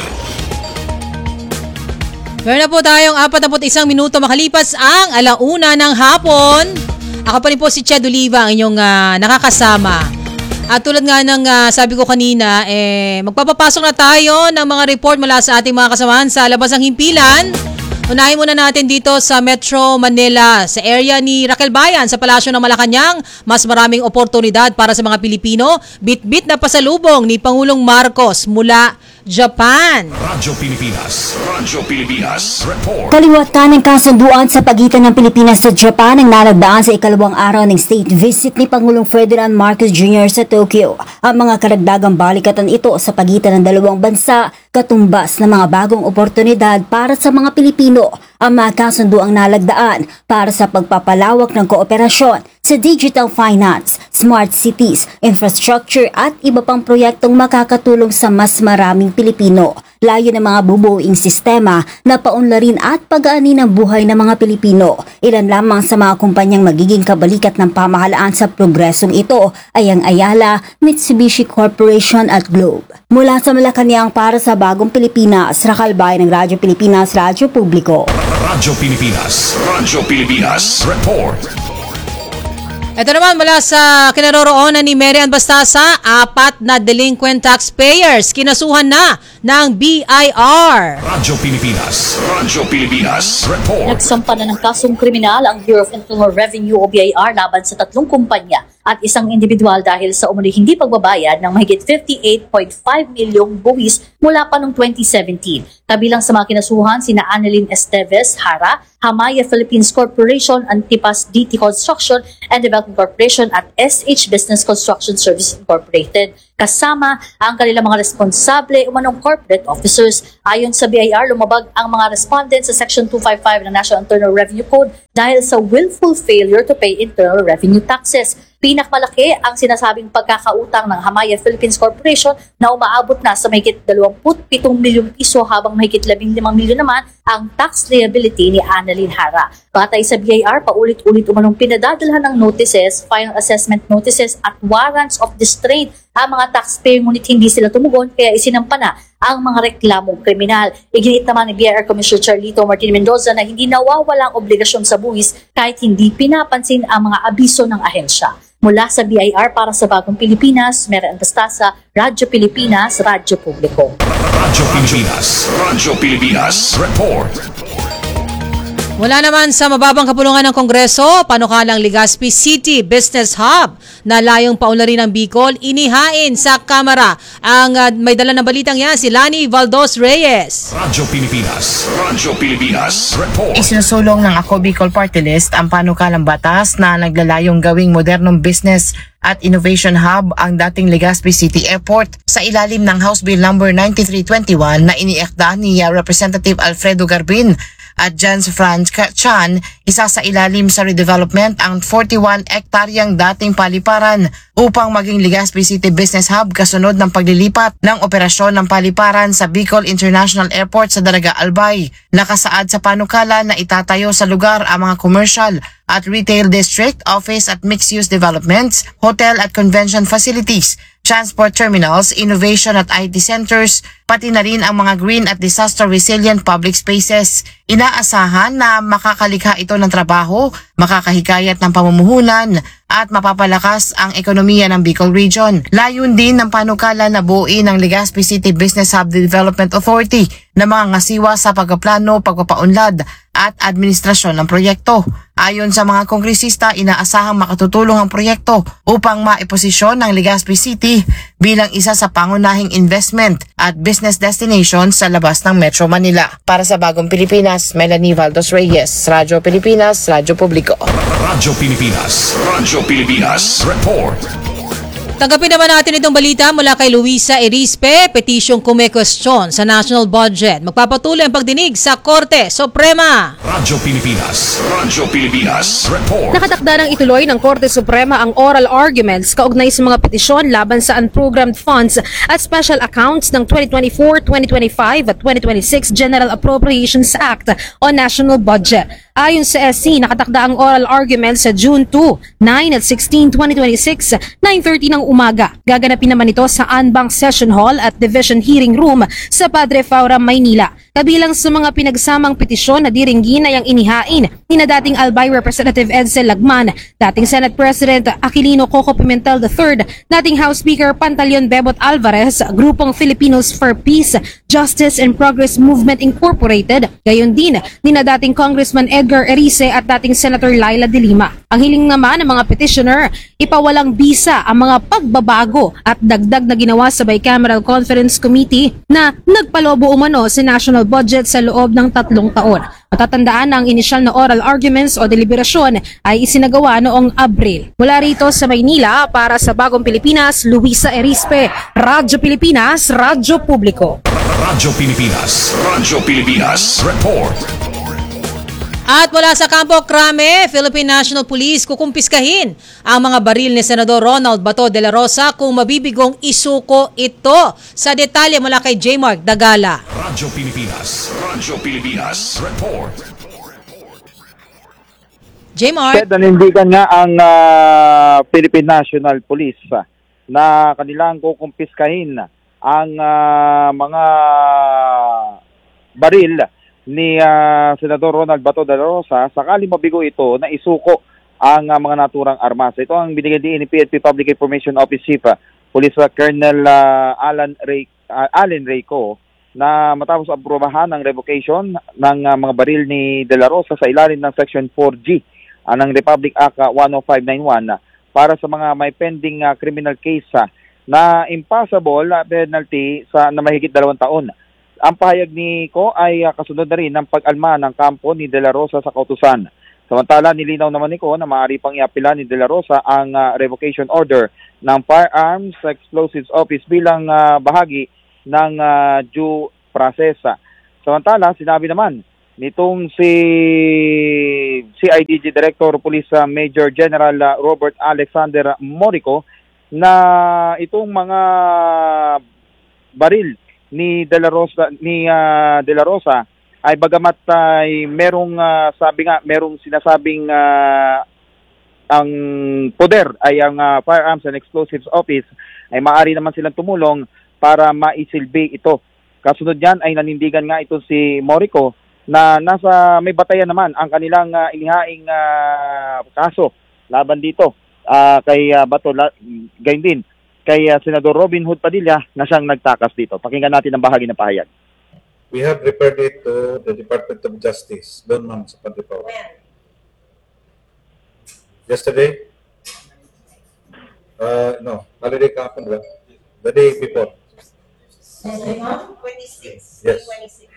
Meron na po tayong 41 minuto makalipas ang 1:00 ng hapon. Ako pa rin po si Chad Oliva, ang inyong nakakasama. At tulad nga ng sabi ko kanina, magpapapasok na tayo ng mga report mula sa ating mga kasamahan sa labas ng himpilan. Unahin muna natin dito sa Metro Manila, sa area ni Raquel Bayan sa Palasyo ng Malacanang. Mas maraming oportunidad para sa mga Pilipino. Bit-bit na pasalubong ni Pangulong Marcos mula Japan. Radyo Pilipinas. Radyo Pilipinas. Report. Kaliwatan ng kasunduan sa pagitan ng Pilipinas at Japan ang nalagdaan sa ikalawang araw ng state visit ni Pangulong Ferdinand Marcos Jr. sa Tokyo. Ang mga karagdagang balikatan ito sa pagitan ng dalawang bansa, katumbas ng mga bagong oportunidad para sa mga Pilipino. Ang mga kasunduang nalagdaan para sa pagpapalawak ng kooperasyon sa digital finance, smart cities, infrastructure at iba pang proyektong makakatulong sa mas maraming Pilipino. Layo ng mga bubuing sistema na paunlarin at pag-aani ng buhay ng mga Pilipino. Ilan lamang sa mga kumpanyang magiging kabalikat ng pamahalaan sa progresong ito ay ang Ayala, Mitsubishi Corporation at Globe. Mula sa Malacanang para sa Bagong Pilipinas, Raquel Bayan ng Radyo Pilipinas, Radyo Publiko. Radyo Pilipinas. Radyo Pilipinas. Report. Ito naman mula sa kinaroroonan ni Marian Bastasa, 4 na delinquent taxpayers kinasuhan na ng BIR. Radyo Pilipinas. Radyo Pilipinas. Report. Nagsampa na ng kasong kriminal ang Bureau of Internal Revenue o BIR laban sa 3 kumpanya at isang individual dahil sa umuli hindi pagbabayad ng mahigit 58.5 milyong buwis mula pa noong 2017. Kabilang sa mga kinasuhan sina Annalyn Esteves Hara, Hamaya Philippines Corporation, Antipas DT Construction and Development Corporation at SH Business Construction Services Incorporated. Kasama ang kanilang mga responsable umanong corporate officers. Ayon sa BIR, lumabag ang mga respondents sa Section 255 ng National Internal Revenue Code dahil sa willful failure to pay internal revenue taxes. Pinakamalaki ang sinasabing pagkakautang ng Hamaya Philippines Corporation na umaabot na sa mahigit 27 milyong piso habang mahigit 15 milyon naman ang tax liability ni Annalyn Hara. Batay sa BIR, paulit-ulit umanong pinadadalhan ng notices, final assessment notices at warrants of distraint ang mga taxpayer ngunit hindi sila tumugon kaya isinampa na ang mga reklamong kriminal. Iginit naman ni BIR Commissioner Charlito Martin Mendoza na hindi nawawala ang obligasyon sa buwis kahit hindi pinapansin ang mga abiso ng ahensya. Mula sa BIR para sa Bagong Pilipinas, Mera Antastasa, Radyo Pilipinas, Radyo Publiko. Radyo Pilipinas, Radyo Pilipinas, report. Wala naman sa mababang kapulungan ng Kongreso, panukalang Legazpi City Business Hub na layong paunlarin ng Bicol, inihain sa Kamara. Ang may dala ng balitang yan, si Lani Valdos Reyes. Radyo Pilipinas, Radyo Pilipinas, report. Isinusulong ng Ako Bicol Party List ang panukalang batas na naglalayong gawing modernong business at innovation hub ang dating Legazpi City Airport sa ilalim ng House Bill number 9321 na iniekda ni Representative Alfredo Garbin at Jans Franz Chan, isa sa ilalim sa redevelopment ang 41 hektaryang dating paliparan upang maging Legazpi City Business Hub kasunod ng paglilipat ng operasyon ng paliparan sa Bicol International Airport sa Dalaga Albay. Nakasaad sa panukala na itatayo sa lugar ang mga commercial at retail district, office at mixed-use developments, hotel at convention facilities, transport terminals, innovation at IT centers, pati na rin ang mga green at disaster-resilient public spaces. Inaasahan na makakalikha ito ng trabaho, makakahikayat ng pamumuhunan, at mapapalakas ang ekonomiya ng Bicol Region. Layon din ng panukala na buuin ng Legazpi City Business Hub Development Authority na mga ngasiwa sa pagpaplano, pagpapaunlad at administrasyon ng proyekto. Ayon sa mga kongresista, inaasahang makatutulong ang proyekto upang maiposisyon ng Legazpi City bilang isa sa pangunahing investment at business destination sa labas ng Metro Manila. Para sa Bagong Pilipinas, Melanie Valdos Reyes, Radyo Pilipinas, Radyo Publiko. Radyo Pilipinas, Radyo Pilipinas, report. Tanggapin naman natin itong balita mula kay Luisa Erispe, petisyong kumekwestiyon sa national budget. Magpapatuloy ang pagdinig sa Korte Suprema. Radyo Pilipinas, Radyo Pilipinas, report. Nakatakda ng ituloy ng Korte Suprema ang oral arguments kaugnay sa mga petisyon laban sa unprogrammed funds at special accounts ng 2024, 2025 at 2026 General Appropriations Act o National Budget. Ayon sa SC, nakatakda ang oral argument sa June 2, 9 at 16, 2026, 9:30 ng umaga. Gaganapin naman ito sa Anbang Session Hall at Division Hearing Room sa Padre Faura, Maynila. Kabilang sa mga pinagsamang petisyon na diringgin ay ang inihain ni na dating Albay Representative Edsel Lagman, dating Senate President Aquilino Coco Pimentel III, dating House Speaker Pantaleon Bebot Alvarez, grupong Filipinos for Peace, Justice and Progress Movement Incorporated, gayon din ni na dating Congressman Edgar Erice at dating Senator Laila De Lima. Ang hiling naman ng mga petitioner, ipawalang bisa ang mga pagbabago at dagdag na ginawa sa Bicameral Conference Committee na nagpalobo umano sa national budget sa loob ng 3 taon. Matatandaan na ang inisyal na oral arguments o deliberasyon ay isinagawa noong Abril. Mula rito sa Maynila, para sa Bagong Pilipinas, Luisa Erispe, Radyo Pilipinas, Radyo Publiko. Radyo Pilipinas, Radyo Pilipinas, report. At mula sa Campo Crame, Philippine National Police kukumpiskahin ang mga baril ni Senador Ronald Bato de la Rosa kung mabibigong isuko ito. Sa detalye mula kay J. Mark Dagala. Radyo Pilipinas, Radyo Pilipinas, report. J. Mark. Nanindigan nga ang Philippine National Police na kanilang kukumpiskahin ang mga baril ni Senador Ronald Bato de la Rosa sakali mabigo ito na isuko ang mga naturang armas. Ito ang binigay din ni PNP Public Information Office Chief Police Colonel Allen Reyco na matapos aprobahan ng revocation ng mga baril ni de la Rosa sa ilalim ng Section 4G ng Republic Act 10591 para sa mga may pending criminal case na impossible penalty na mahigit 2 taon. Ang pahayag ni Ko ay kasunod na rin ng pag-alma ng kampo ni De La Rosa sa kautusan. Samantala, nilinaw naman ni Ko na maaari pang iapila ni De La Rosa ang revocation order ng Firearms Explosives Office bilang bahagi ng due process. Samantala, sinabi naman nitong si CIDG Director Police Major General Robert Alexander Morico na itong mga baril ni De La Rosa ay bagamat ay merong merong sinasabing ang poder ay ang Firearms and Explosives Office ay maaari naman silang tumulong para maisilbi ito. Kasunod niyan ay nanindigan nga ito si Morico na may batayan naman ang kanilang inihaing kaso laban dito kay Bato, gayon din kay Senador Robin Hood Padilla na siyang nagtakas dito. Pakinggan natin ang bahagi ng pahayag. We have referred it to the Department of Justice. Doon, ma'am, sa Pantipaw. Yesterday? No. Holiday kahapon, ba? The day before. 26. Yes.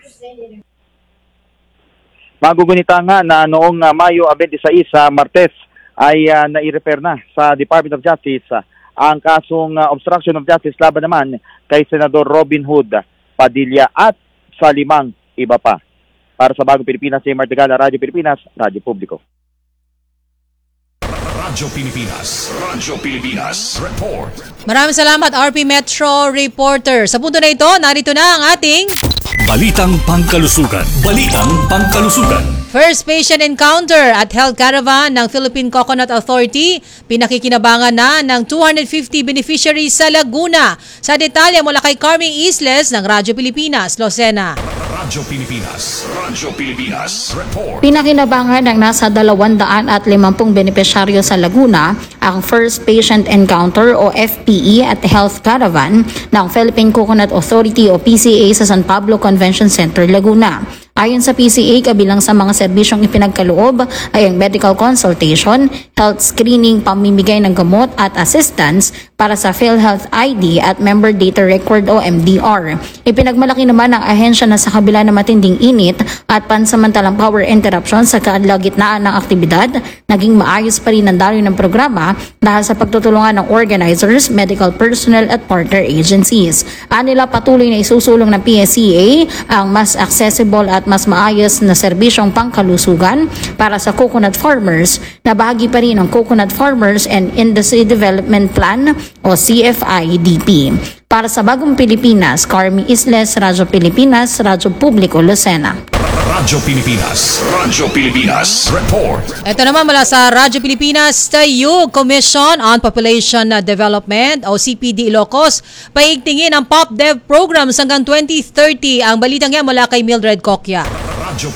Magugunita nga na noong Mayo 26 sa Martes ay nai-refer na sa Department of Justice ang kasong obstruction of justice laban naman kay Senador Robin Hood Padilla at sa 5 iba pa. Para sa Bagong Pilipinas, si Martigala, Radyo Pilipinas, Radyo Publiko. Radyo Pilipinas Report. Maraming salamat, RP Metro Reporter. Sa punto na ito, narito na ang ating Balitang Pangkalusugan. First patient encounter at health caravan ng Philippine Coconut Authority. Pinakikinabangan na ng 250 beneficiaries sa Laguna. Sa detalye mula kay Carmi Isles ng Radyo Pilipinas, Lucena. Radyo Pilipinas Report. Pinakinabangan ng nasa 250 benepisyaryo sa Laguna ang First Patient Encounter o FPE at Health Caravan ng Philippine Coconut Authority o PCA sa San Pablo Convention Center, Laguna. Ayon sa PCA, kabilang sa mga serbisyong ipinagkaloob ay ang medical consultation, health screening, pamimigay ng gamot at assistance para sa PhilHealth ID at Member Data Record o MDR. Ipinagmalaki naman ng ahensya na sa kabila ng matinding init at pansamantalang power interruption sa kalagitnaan ng aktibidad, naging maayos pa rin ang daloy ng programa dahil sa pagtutulungan ng organizers, medical personnel at partner agencies. Anila patuloy na isusulong ng PSCA ang mas accessible at mas maayos na serbisyong pangkalusugan para sa coconut farmers na bahagi pa rin ng Coconut Farmers and Industry Development Plan o CFIDP. Para sa Bagong Pilipinas, Carmi Isles, Radyo Pilipinas, Radyo Publiko, Lucena. Radyo Pilipinas Report. Ito naman mula sa Radyo Pilipinas, Tayug Commission on Population Development o CPD Ilocos, paigtingin ang PopDev programs hanggang 2030. Ang balitang yan mula kay Mildred Cocchia. Radyo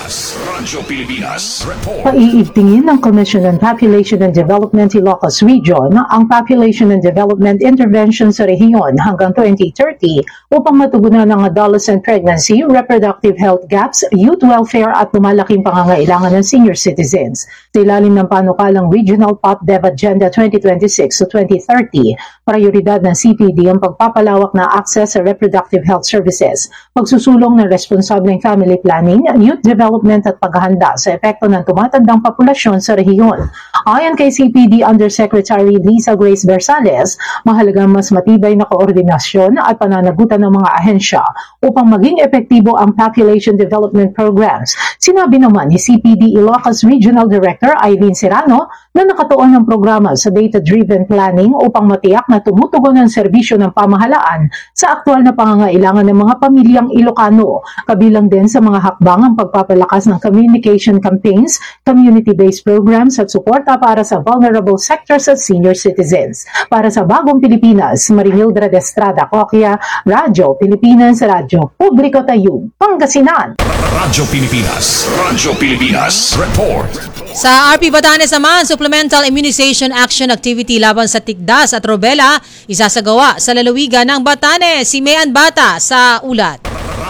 Pilipinas Report. Paiigtingin ng Commission on Population and Development Ilocos Region ang Population and Development Intervention sa rehiyon hanggang 2030 upang matugunan ang adolescent pregnancy, reproductive health gaps, youth welfare at lumalaking pangangailangan ng senior citizens. Sa ilalim ng panukalang Regional PopDev Agenda 2026 to 2030, prioridad ng CPD ang pagpapalawak na access sa reproductive health services, pagsusulong ng responsableng family planning, youth development at paghahanda sa epekto ng tumatandang populasyon sa rehiyon. Ayon kay CPD Undersecretary Lisa Grace Bersales, mahalagang mas matibay na koordinasyon at pananagutan ng mga ahensya upang maging epektibo ang population development programs. Sinabi naman ni CPD Ilocos Regional Director Eileen Serrano na nakatuon ng programa sa data-driven planning upang matiyak na tumutugon ang serbisyo ng pamahalaan sa aktual na pangangailangan ng mga pamilyang Ilocano. Kabilang din sa mga hakbang ang pagpapalakas ng communication campaigns, community-based programs at suporta para sa vulnerable sectors at senior citizens. Para sa Bagong Pilipinas, Marimildred Estrada Cocchia, Radyo Pilipinas, Radyo Publiko Tayug, Pangasinan. Radyo Pilipinas Report. Sa RP Batanes naman, supplemental immunization action activity laban sa tikdas at rubella isasagawa sa lalawigan ng Batanes. Si Mayan Bata sa ulat.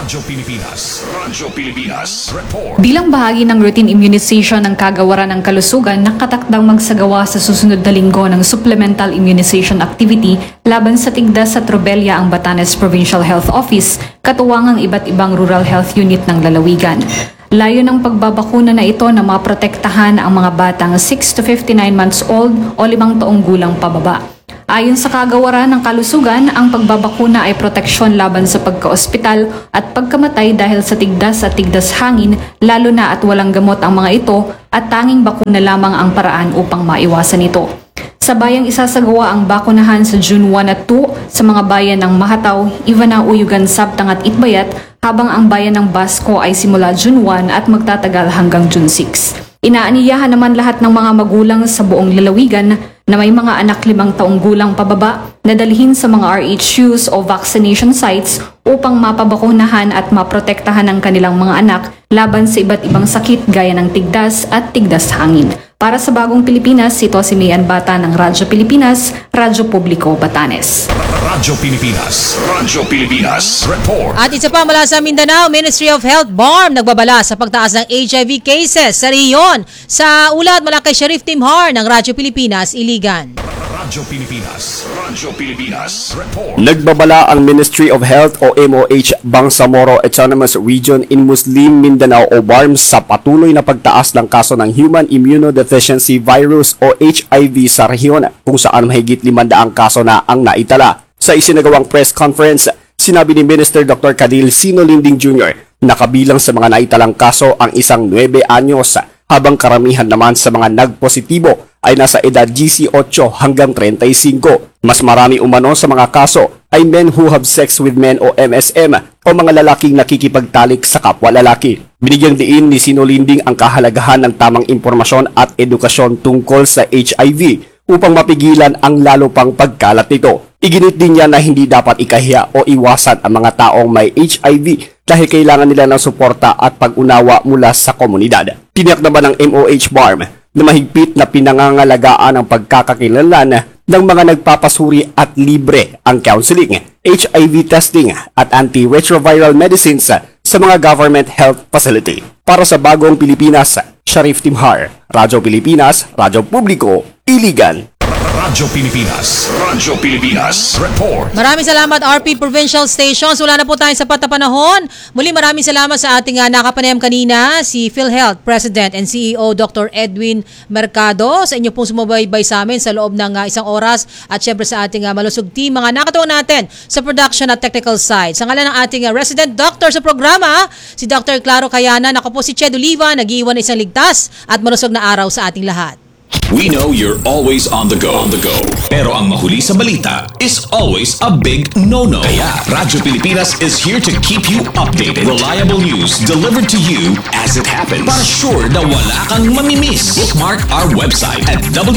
Radyo Pilipinas. Radyo Pilipinas. Report. Bilang bahagi ng routine immunization ng Kagawaran ng Kalusugan, nakatakdang magsagawa sa susunod na linggo ng supplemental immunization activity laban sa tigdas sa Trobella ang Batanes Provincial Health Office, katuwang ang iba't ibang rural health unit ng lalawigan. Layo ng pagbabakuna na ito na maprotektahan ang mga batang 6 to 59 months old o 5 taong gulang pababa. Ayon sa Kagawaran ng Kalusugan, ang pagbabakuna ay proteksyon laban sa pagka-ospital at pagkamatay dahil sa tigdas at tigdas hangin, lalo na at walang gamot ang mga ito at tanging bakuna lamang ang paraan upang maiwasan ito. Sa bayang isasagawa ang bakunahan sa June 1 at 2 sa mga bayan ng Mahataw, Ivana, Uyugan, Sabtang at Itbayat, habang ang bayan ng Basco ay simula June 1 at magtatagal hanggang June 6. Inaaniyahan naman lahat ng mga magulang sa buong lalawigan na may mga anak 5 taong gulang pababa na dalhin sa mga RHUs o vaccination sites upang mapabakunahan at maprotektahan ang kanilang mga anak laban sa iba't ibang sakit gaya ng tigdas at tigdas hangin. Para sa Bagong Pilipinas, ito si Mayan Bata ng Radyo Pilipinas, Radyo Publiko, Batanes. Radyo Pilipinas. Radyo Pilipinas. Report. At isa pa mula sa Mindanao, Ministry of Health BARM nagbabala sa pagtaas ng HIV cases sa rehiyon. Sa ulat mula kay Sheriff Tim Har ng Radyo Pilipinas, Iligan. Radyo Pilipinas. Radyo Pilipinas. Report. Nagbabala ang Ministry of Health o MOH Bangsamoro Autonomous Region in Muslim Mindanao o BARM sa patuloy na pagtaas ng kaso ng Human Immunodeficiency Virus o HIV sa rehiyon kung saan mahigit 500 kaso na ang naitala. Sa isinagawang press conference, sinabi ni Minister Dr. Cadil Sino Linding Jr. na kabilang sa mga naitalang kaso ang isang 9 anyos habang karamihan naman sa mga nagpositibo ay nasa edad 18 hanggang 35. Mas marami umano sa mga kaso ay men who have sex with men o MSM o mga lalaking nakikipagtalik sa kapwa lalaki. Binigyang diin ni Sinolinding ang kahalagahan ng tamang impormasyon at edukasyon tungkol sa HIV upang mapigilan ang lalo pang pagkalat nito. Iginit din niya na hindi dapat ikahiya o iwasan ang mga taong may HIV dahil kailangan nila ng suporta at pag-unawa mula sa komunidad. Tiniyak naman ng MOH BARM na mahigpit na pinangangalagaan ang pagkakakilanlan ng mga nagpapasuri at libre ang counseling, HIV testing at antiretroviral medicines sa mga government health facility. Para sa Bagong Pilipinas, Sheriff Tim Har, Radyo Pilipinas, Radyo Publiko, Iligan. Radyo Pilipinas. Radyo Pilipinas. Report. Maraming salamat RP Provincial Stations. Wala na po tayong sapat na panahon. Muli maraming salamat sa ating nakapanayam kanina, si PhilHealth President and CEO Dr. Edwin Mercado. Sa inyo pong sumubaybay sa amin sa loob ng 1 oras at syempre sa ating malusog team, mga nakatuwa natin sa production at technical side. Sa ngalan ng ating resident doctor sa programa, si Dr. Claro Cayanan. Ako po si Ched Oliva, nag-iwan ng isang ligtas at malusog na araw sa ating lahat. We know you're always on the go. Pero ang mahuli sa balita is always a big no-no. Kaya Radyo Pilipinas is here to keep you updated. Reliable news delivered to you as it happens. Para sure na wala kang mamimiss. Bookmark our website at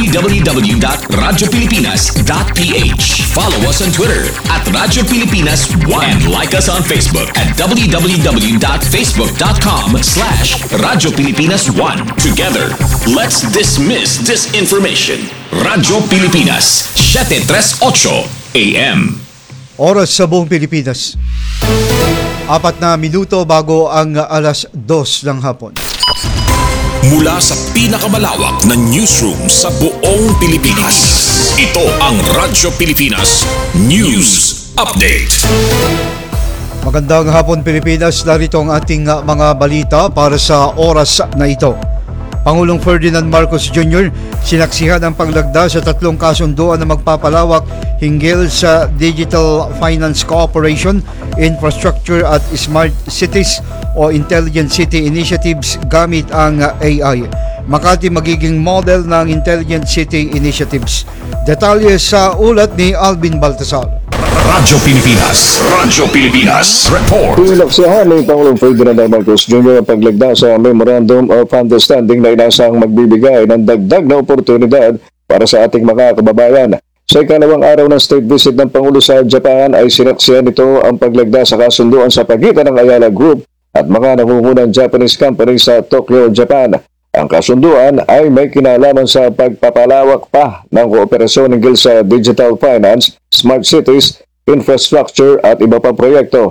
www.radiopilipinas.ph. Follow us on Twitter at Radyo Pilipinas 1 and like us on Facebook at www.facebook.com/Radyo Pilipinas 1. Together, let's dismiss disinformation. Radyo Pilipinas, 738 AM. Oras sa buong Pilipinas. 4 na minuto bago ang alas 2 ng hapon. Mula sa pinakamalawak na newsroom sa buong Pilipinas, ito ang Radyo Pilipinas News Update. Magandang hapon Pilipinas, narito ang ating mga balita para sa oras na ito. Pangulong Ferdinand Marcos Jr. sinaksihan ang paglagda sa 3 kasunduan na magpapalawak hinggil sa Digital Finance Cooperation, Infrastructure at Smart Cities o Intelligent City Initiatives gamit ang AI. Makati magiging model ng Intelligent City Initiatives. Detalye sa ulat ni Alvin Baltasar. Radyo Pilipinas. Radyo Pilipinas. Report. Inaksihan ni Pangulong Ferdinand Marcos Jr. ang paglagda sa Memorandum of Understanding na inasang magbibigay ng dagdag na oportunidad para sa ating mga kababayan. Sa ikalawang araw ng state visit ng Pangulo sa Japan ay sinaksihan nito ang paglagda sa kasunduan sa pagitan ng Ayala Group at mga nangungunang Japanese company sa Tokyo, Japan. Ang kasunduan ay may kinalaman sa pagpapalawak pa ng kooperasyon hinggil sa digital finance, smart cities, infrastructure at iba pang proyekto.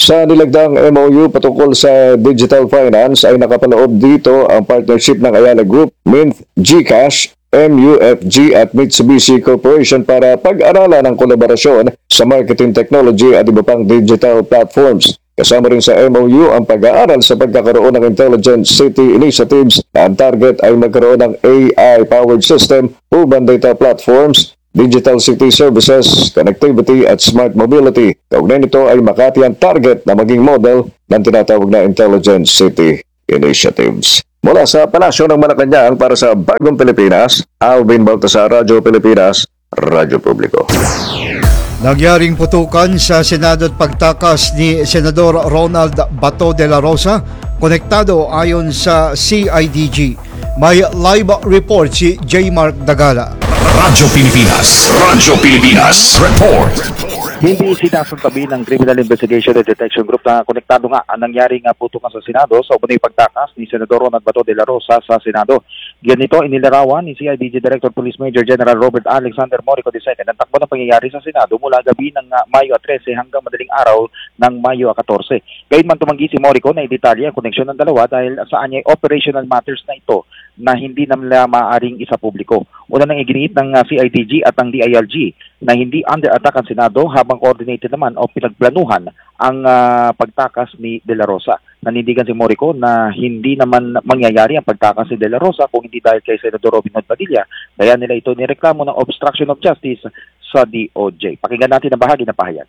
Sa nilagdang MOU patungkol sa digital finance ay nakapaloob dito ang partnership ng Ayala Group, Mint, GCash, MUFG at Mitsubishi Corporation para pag-aralan ang kolaborasyon sa marketing technology at iba pang digital platforms. Kasama rin sa MOU ang pag-aaral sa pagkakaroon ng Intelligent City Initiatives na ang target ay magkaroon ng AI-powered system, urban data platforms, digital city services, connectivity at smart mobility. Kaugnay nito ay Makati ang target na maging model ng tinatawag na Intelligent City Initiatives. Mula sa Palasyo ng Malacanang para sa Bagong Pilipinas, Alvin Baltasar, Radyo Pilipinas, Radyo Publiko. Nagyaring putukan sa Senado at pagtakas ni Senador Ronald Bato de la Rosa, konektado ayon sa CIDG. May live report si J. Mark Dagala. Radyo Pilipinas, Radyo Pilipinas, report. Hindi sinasuntabi ng Criminal Investigation and Detection Group na konektado nga ang nangyaring putukan sa Senado sa umano'y pagtakas ni Senador Ronald Bato de la Rosa sa Senado. Ganito inilarawan ni CIDG Director Police Major General Robert Alexander Morico II ang takbo ng pangyayari sa Senado mula gabi ng Mayo 13 hanggang madaling araw ng Mayo 14. Gayunman tumanggi si Morico na idetalye ang koneksyon ng dalawa dahil sa anyay operational matters na ito na hindi na maaaring isa publiko. Una nang iginiit ng CIDG at ng DILG na hindi under attack ang Senado habang coordinated naman o pinagplanuhan ang pagtakas ni De La Rosa. Nanindigan si Morico na hindi naman mangyayari ang pagtakas ni De La Rosa kung hindi dahil kay Senador Robin Hood Padilla. Kaya nila ito nireklamo ng obstruction of justice sa DOJ. Pakinggan natin ang bahagi ng pahayag.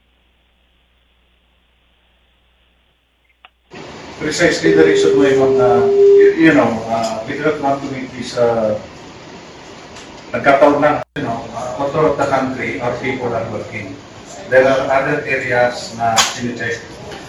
Precisely the reason why, we do not want to make this nagkataon lang, author of the country, our people are working. There are other areas na sinicheck.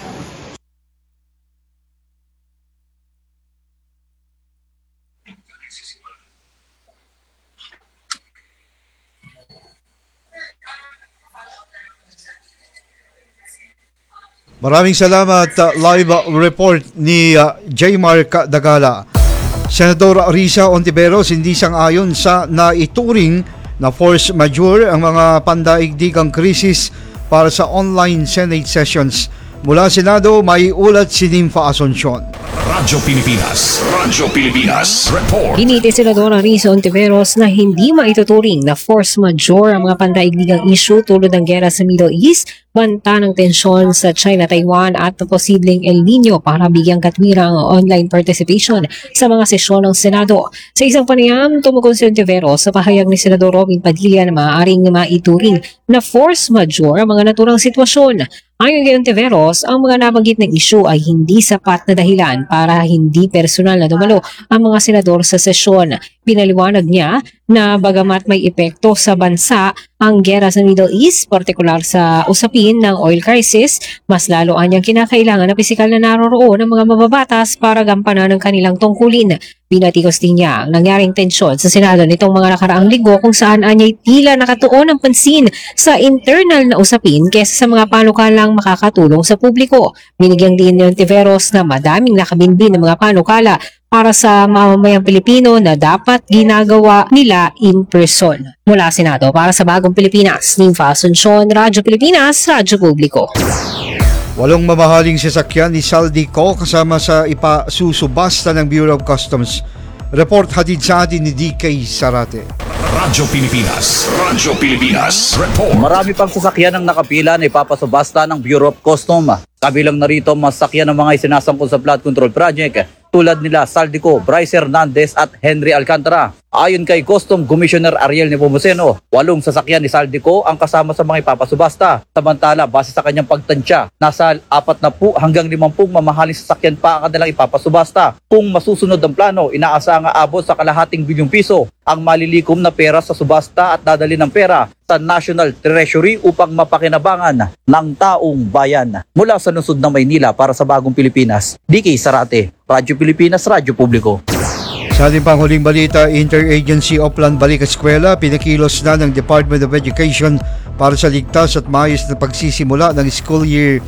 Maraming salamat. Live report ni J. Mark Dagala. Senador Risa Ontiveros hindi sang-ayon sa naituring na force majeure ang mga pandaigdigang krisis para sa online Senate sessions. Mula Senado, may ulat si Nympha Asuncion. Radyo Pilipinas, Radyo Pilipinas, report. Hiniti Senadora Risa Ontiveros na hindi maituturing na force majeure ang mga pandaigdigang issue tulad ng gera sa Middle East, banta ng tensyon sa China-Taiwan at posibleng El Nino para bigyang katwirang online participation sa mga sesyon ng Senado. Sa isang panayam, tumugon si Ontiveros sa pahayag ni Senador Robin Padilla na maaaring maituring na force majeure ang mga naturang sitwasyon. Ayon kay Ontiveros, ang mga nabanggit na issue ay hindi sapat na dahilan para hindi personal na dumalo ang mga senador sa sesyon. Pinaliwanag niya na bagamat may epekto sa bansa ang gera sa Middle East, partikular sa usapin ng oil crisis, mas lalo anyang kinakailangan na pisikal na naroroon ng mga mababatas para gampanan ang kanilang tungkulin. Pinatikos din niya ang nangyaring tensyon sa Senado nitong mga nakaraang linggo kung saan anya'y tila nakatuon ang pansin sa internal na usapin kesa sa mga panukalang makakatulong sa publiko. Binigyan din ni Ontiveros na madaming nakabinbin ng mga panukala para sa mamamayang Pilipino na dapat ginagawa nila in person. Mula Senado para sa Bagong Pilipinas, Nympha Asuncion, Radyo Pilipinas, Radyo Publiko. 8 mamahaling sasakyan ni Saldico kasama sa ipasusubasta ng Bureau of Customs. Report hatid sa atin ni DK Sarate. Radyo Pilipinas, Radyo Pilipinas, report. Marami pang sasakyan ang nakapila na ipapasubasta ng Bureau of Customs. Kabilang na rito ang masakyan ng mga isinasangkot sa flood control project tulad nila Saldico, Bryce Hernandez at Henry Alcantara. Ayon kay Custom Commissioner Ariel Nepomuceno, 8 sasakyan ni Saldico ang kasama sa mga ipapasubasta. Samantala, base sa kanyang pagtansya, nasa 40 hanggang 50 mamahaling sasakyan pa ang kanilang ipapasubasta. Kung masusunod ang plano, inaasahang aabot sa kalahating bilyong piso ang malilikom na pera sa subasta at dadali ng pera sa National Treasury upang mapakinabangan ng taong bayan. Mula sa lungsod ng Maynila para sa Bagong Pilipinas, DK Sarate, Radyo Pilipinas, Radyo Publiko. Sa ating panghuling balita, Interagency o Plan Balik Eskwela, pinakilos na ng Department of Education para sa ligtas at maayos na pagsisimula ng school year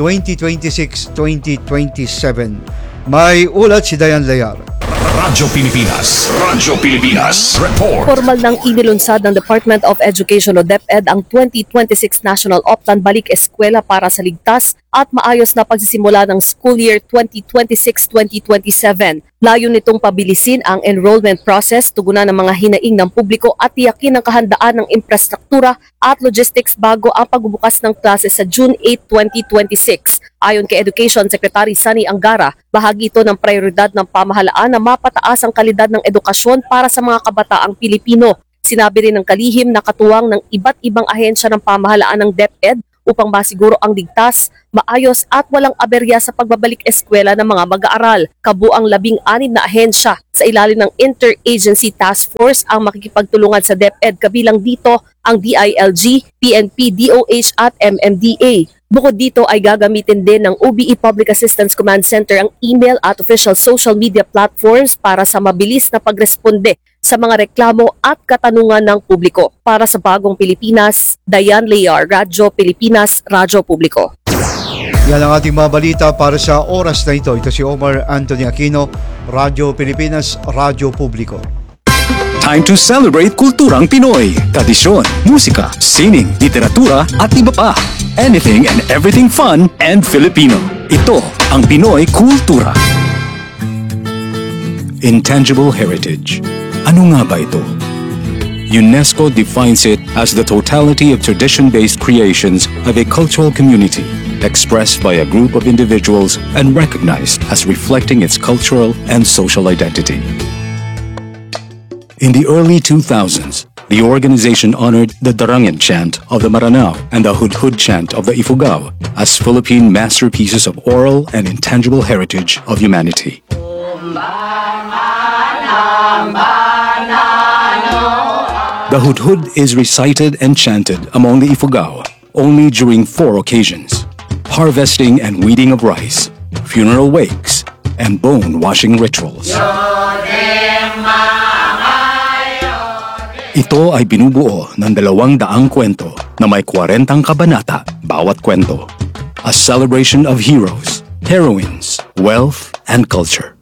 2026-2027. May ulat si Dayan Layar. Radyo Pilipinas, Radyo Pilipinas, report. Formal nang inilunsad ng Department of Education o DepEd ang 2026 National Oplan Balik Eskwela para sa ligtas at maayos na pagsisimula ng school year 2026-2027. Layo nitong pabilisin ang enrollment process, tugunan ng mga hinaing ng publiko at tiyakin ang kahandaan ng infrastruktura at logistics bago ang pagbubukas ng klase sa June 8, 2026. Ayon kay Education Secretary Sunny Angara, bahagi ito ng prioridad ng pamahalaan na mapataas ang kalidad ng edukasyon para sa mga kabataang Pilipino. Sinabi rin ng kalihim na katuwang ng iba't ibang ahensya ng pamahalaan ng DepEd upang masiguro ang ligtas, maayos at walang aberya sa pagbabalik eskwela ng mga mag-aaral. Kabuang 16 na ahensya sa ilalim ng Interagency Task Force ang makikipagtulungan sa DepEd, kabilang dito ang DILG, PNP, DOH at MMDA. Bukod dito ay gagamitin din ng OBE Public Assistance Command Center ang email at official social media platforms para sa mabilis na pagresponde sa mga reklamo at katanungan ng publiko. Para sa Bagong Pilipinas, Dayan Lear, Radyo Pilipinas, Radyo Publiko. Yan ang ating mga balita para sa oras na ito. Ito si Omar Anthony Aquino, Radyo Pilipinas, Radyo Publiko. Time to celebrate kulturang Pinoy, tradisyon, musika, sining, literatura at iba pa. Anything and everything fun and Filipino. Ito ang Pinoy Kultura. Intangible heritage. Ano nga ba ito? UNESCO defines it as the totality of tradition-based creations of a cultural community, expressed by a group of individuals and recognized as reflecting its cultural and social identity. In the early 2000s, the organization honored the Darangen chant of the Maranao and the Hudhud chant of the Ifugao as Philippine masterpieces of oral and intangible heritage of humanity. The Hudhud is recited and chanted among the Ifugao only during 4 occasions: harvesting and weeding of rice, funeral wakes, and bone-washing rituals. Ito ay binubuo ng 200 kwento na may 40 kabanata bawat kwento. A celebration of heroes, heroines, wealth, and culture.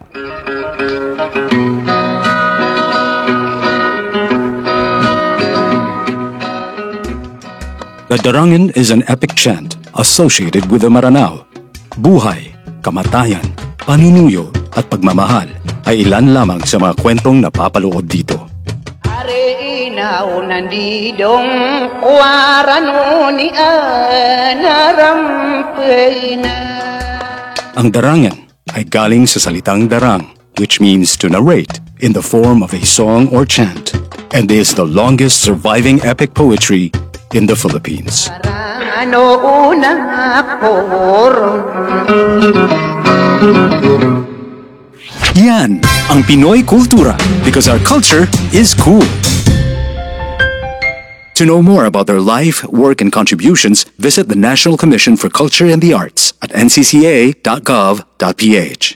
The Darangen is an epic chant associated with the Maranao. Buhay, kamatayan, panunuyo at pagmamahal ay ilan lamang sa mga kwentong napapaloob dito. Ang Darangen ay galing sa salitang darang, which means to narrate in the form of a song or chant, and is the longest surviving epic poetry in the Philippines. Yan ang Pinoy Kultura, because our culture is cool. To know more about their life, work, and contributions, visit the National Commission for Culture and the Arts at ncca.gov.ph.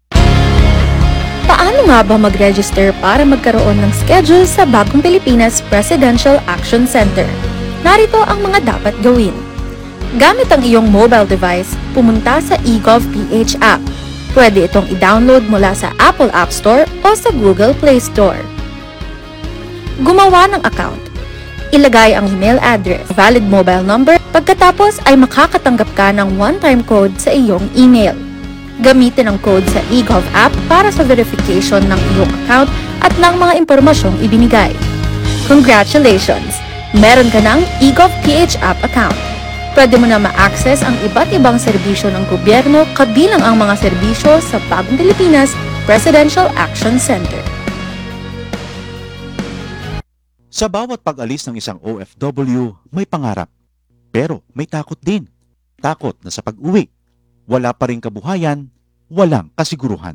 Paano nga ba mag-register para magkaroon ng schedule sa Bagong Pilipinas Presidential Action Center? Narito ang mga dapat gawin. Gamit ang iyong mobile device, pumunta sa eGov.ph app. Pwede itong i-download mula sa Apple App Store o sa Google Play Store. Gumawa ng account. Ilagay ang email address, valid mobile number, pagkatapos ay makakatanggap ka ng one-time code sa iyong email. Gamitin ang code sa eGov app para sa verification ng iyong account at ng mga impormasyong ibinigay. Congratulations! Meron ka ng eGov.ph app account. Pwede mo na ma-access ang iba't ibang serbisyo ng gobyerno, kabilang ang mga serbisyo sa Bagong Pilipinas Presidential Action Center. Sa bawat pag-alis ng isang OFW, may pangarap. Pero may takot din. Takot na sa pag-uwi, wala pa ring kabuhayan, walang kasiguruhan.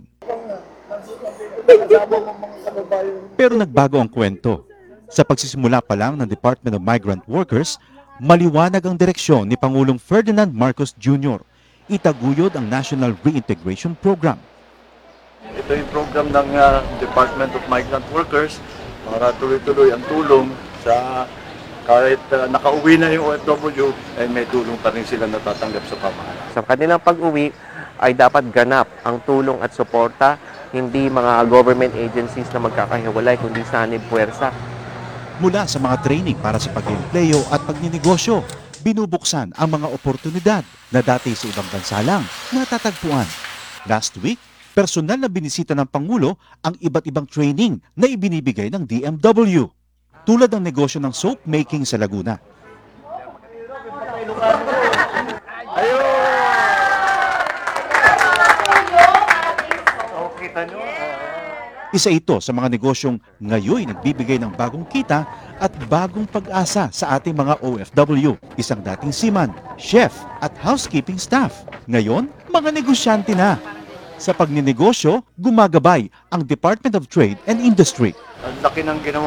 Pero nagbago ang kwento. Sa pagsisimula pa lang ng Department of Migrant Workers, maliwanag ang direksyon ni Pangulong Ferdinand Marcos Jr. Itaguyod ang National Reintegration Program. Ito yung program ng Department of Migrant Workers para tuloy-tuloy ang tulong sa kahit nakauwi na yung OFW, ay may tulong pa rin sila natatanggap sa pamahalaan. Sa kanilang pag-uwi ay dapat ganap ang tulong at suporta, hindi mga government agencies na magkakahiwalay, kundi sanib puwersa. Mula sa mga training para sa pag-empleyo at pagninegosyo, binubuksan ang mga oportunidad na dati sa ibang bansa lang natatagpuan. Last week, personal na binisita ng Pangulo ang iba't ibang training na ibinibigay ng DMW, tulad ng negosyo ng soap making sa Laguna. Isa ito sa mga negosyong ngayon nagbibigay ng bagong kita at bagong pag-asa sa ating mga OFW. Isang dating seaman, chef at housekeeping staff. Ngayon, mga negosyante na. Sa pagninegosyo, gumagabay ang Department of Trade and Industry. Ang laki ng ginawa